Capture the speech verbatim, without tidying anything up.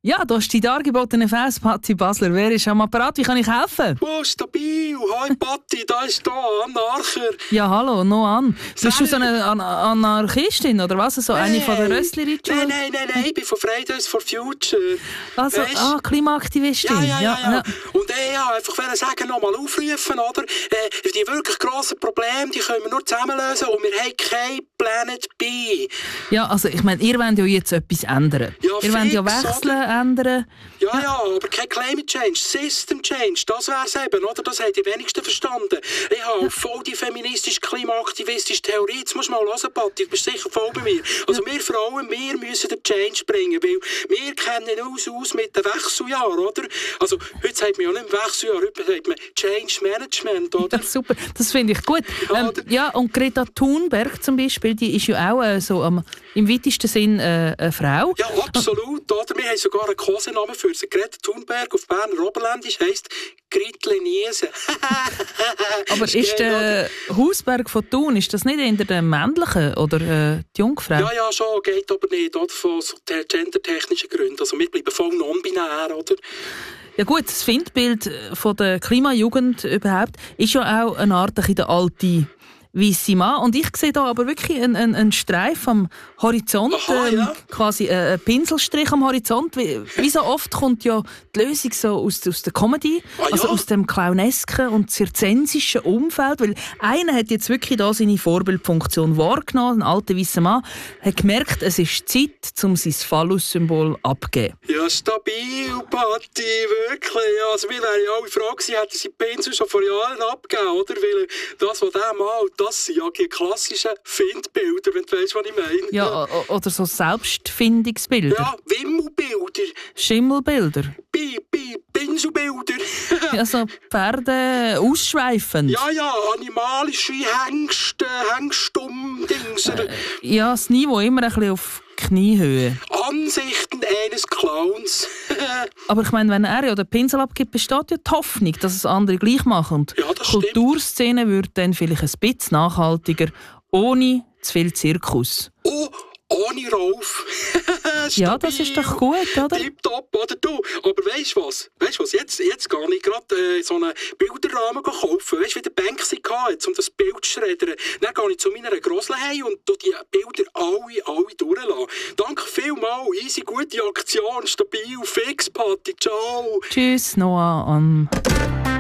Ja, da ist die dargebotene Fels-Patti Basler. Wer ist am Apparat? Wie kann ich helfen? Oh, stabil. Hi, Patti, da ist da, Anarcher. Ja, hallo, noch an. Bist du so eine An- Anarchistin oder was? So eine von der Rössli-Ritual? Nein, nein, nein, nein, ich bin von Fridays for Future. Also, Weisst? ah, Klimaaktivistin. Ja, ja, ja, ja. Und äh, ja, einfach wollte sagen, nochmal aufrufen, oder? Äh, die wirklich grossen Probleme, die können wir nur zusammen lösen und wir haben kein Planet B. Ja, also ich meine, ihr wollt ja jetzt etwas ändern. Ja, ihr wollt ja fix, wechseln, oder? ändern. Ja, ja, aber kein Climate Change, System Change, das wär's eben, oder? Das haben die wenigsten verstanden. Ich habe ja. voll die feministische, klimaaktivistische Theorie. Jetzt musst du mal hören, Patti, du bist sicher voll bei mir. Also ja. wir Frauen, wir müssen den Change bringen, weil wir kennen uns aus mit den Wechseljahren, oder? Also heute sagt man ja nicht Wechseljahr, heute sagt man Change Management, oder? Ja, super, das finde ich gut. Ja, ähm, ja, und Greta Thunberg zum Beispiel, die ist ja auch äh, so ähm, im weitesten Sinn äh, eine Frau. Ja, absolut, oder? Wir haben sogar einen Kosenamen für sie. Greta Thunberg auf Berner Oberländisch heisst Gritle Niese. Aber ist, ist der Hausberg von Thun, ist das nicht eher der männliche oder äh, die Jungfrau? Ja, ja, schon, geht aber nicht, oder? Von so gendertechnischen Gründen. Also wir bleiben voll non-binär, oder? Ja gut, das Findbild von der Klimajugend überhaupt ist ja auch eine Art der alte weisse Mann. Und ich sehe da aber wirklich einen, einen, einen Streif am Horizont, Aha, ähm, ja. quasi ein Pinselstrich am Horizont. Wie, wie so oft kommt ja die Lösung so aus, aus der Comedy, Ah, also ja? aus dem clownesken und zirzensischen Umfeld. Weil einer hat jetzt wirklich da seine Vorbildfunktion wahrgenommen, ein alter weisser Mann, hat gemerkt, es ist Zeit, um sein Phallus-Symbol abzugeben. Ja, stabil, Patti, wirklich. Also wir wären ja alle froh gewesen, hätten sie die Pinsel schon vor Jahren abgegeben, oder? Weil das, was der malt, das sind ja die klassischen Findbilder, wenn du weißt, was ich meine. Ja, o- oder so Selbstfindungsbilder. Ja, Wimmelbilder, Schimmelbilder. Bi, Bi, Pinselbilder. Ja, so Pferde ausschweifend. Ja, ja, animalische Hengste, Hengstumm-Dingser. Ja, das Niveau immer ein bisschen auf Kniehöhe. Ansichten eines Clowns. Aber ich meine, wenn er ja den Pinsel abgibt, besteht ja die Hoffnung, dass es andere gleich machen. Und Ja, das die Kulturszene würde dann vielleicht ein bisschen nachhaltiger, ohne zu viel Zirkus. Oh, ohne Rolf. Ja, das ist doch gut, oder? Tipptopp, oder du? Aber weisst du was? Weisst du was? Jetzt, jetzt gehe ich gerade äh, so einen Bilderrahmen kaufen. Weisst du, wie der Banksy hatte, um das Bild zu schreddern? Dann gehe ich zu meiner Grossleihei und tu die Bilder alle, alle durchlassen. Danke vielmals. Easy, gute Aktion, stabil, fix, Patti. Ciao. Tschüss, Noah. Um